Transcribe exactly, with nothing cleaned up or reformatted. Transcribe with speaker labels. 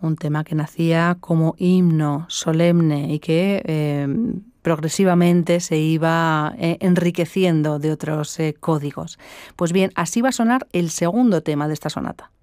Speaker 1: un tema que nacía como himno solemne y que eh, progresivamente se iba eh, enriqueciendo de otros eh, códigos. Pues bien, así va a sonar el segundo tema de esta sonata.